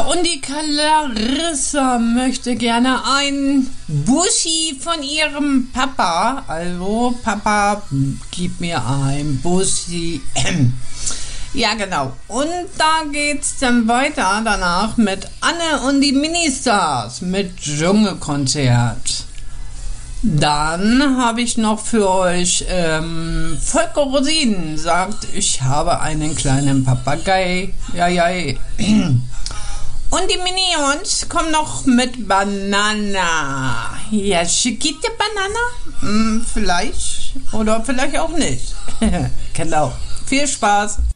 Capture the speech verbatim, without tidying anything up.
und die Clarissa möchte gerne ein Bussi von ihrem Papa. Also, Papa, gib mir ein Bussi. Ja, genau. Und da geht's dann weiter danach mit Anne und die Ministars mit Dschungelkonzert. Dann habe ich noch für euch ähm, Volker Rosin sagt, ich habe einen kleinen Papagei. Ja, ja. Und die Minions kommen noch mit Banana. Ja, Chiquita Banana? Hm, vielleicht. Oder vielleicht auch nicht. Genau. Viel Spaß.